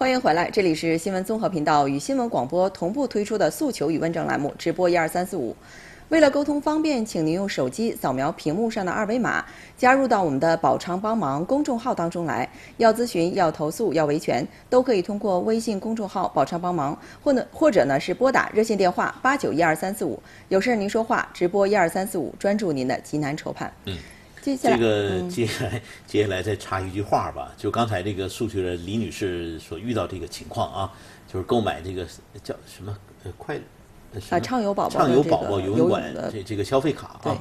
欢迎回来，这里是新闻综合频道与新闻广播同步推出的诉求与问政栏目，直播12345。为了沟通方便，请您用手机扫描屏幕上的二维码，加入到我们的“宝昌帮忙”公众号当中来。要咨询、要投诉、要维权，都可以通过微信公众号“宝昌帮忙”，或者呢是拨打热线电话891235。有事您说话，直播12345，专注您的急难愁盼。接下来再插一句话吧，就刚才这个诉求的李女士所遇到这个情况啊，就是购买这个叫什么畅游宝宝游泳馆这个消费卡啊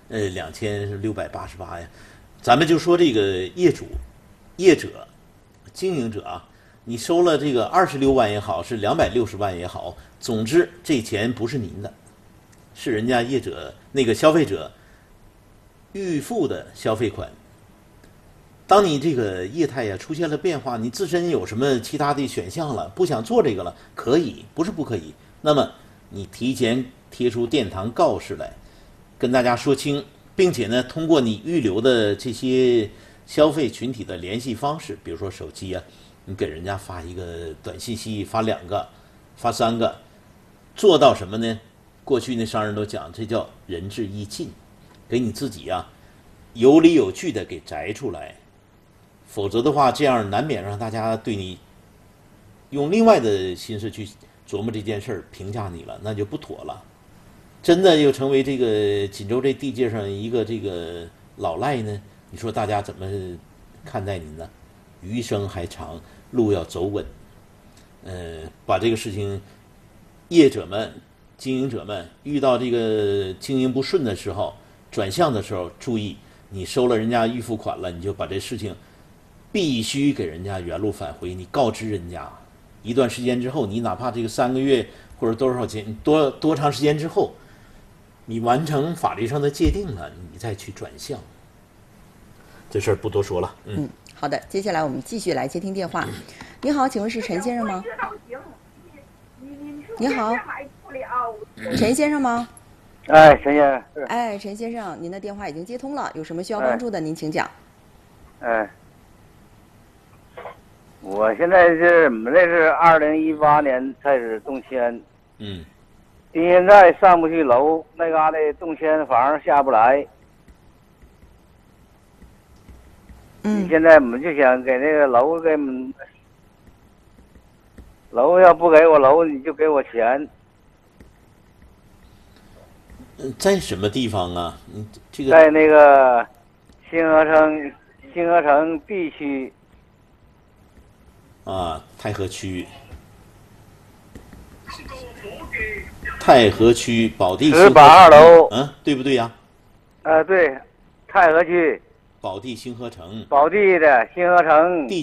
，2688呀。咱们就说这个业者、经营者啊，你收了这个26万也好，是260万也好，总之这钱不是您的，是人家业者那个消费者预付的消费款。当你这个业态呀出现了变化，你自身有什么其他的选项了，不想做这个了，可以，不是不可以。那么你提前贴出殿堂告示来，跟大家说清，并且呢，通过你预留的这些消费群体的联系方式，比如说手机啊，你给人家发一个短信息，发2个，发3个，做到什么呢？过去那商人都讲，这叫仁至义尽，给你自己啊有理有据的给摘出来，否则的话，这样难免让大家对你用另外的心思去琢磨这件事儿，评价你了，那就不妥了。真的又成为这个锦州这地界上一个这个老赖呢？你说大家怎么看待您呢？余生还长，路要走稳。把这个事情，业者们、经营者们遇到这个经营不顺的时候，转向的时候，注意，你收了人家预付款了，你就把这事情必须给人家原路返回，你告知人家。一段时间之后，你哪怕这个3个月或者多少钱多长时间之后，你完成法律上的界定了，你再去转向。这事儿不多说了。 好的，接下来我们继续来接听电话。你好，请问是陈先生吗？你好，陈先生吗？ 哎，陈先生。 哎，陈先生，您的电话已经接通了，有什么需要帮助的，您请讲。 我现在是我们这是2018年开始动迁，现在上不去楼，那嘎达动迁房下不来。现在我们就想给那个楼给楼，要不给我楼，你就给我钱。 在什么地方啊？这个在那个兴和城 B 区。 太和区保地 18楼。 对不对呀？ 对，太和区保地兴和城。 保地的兴和城。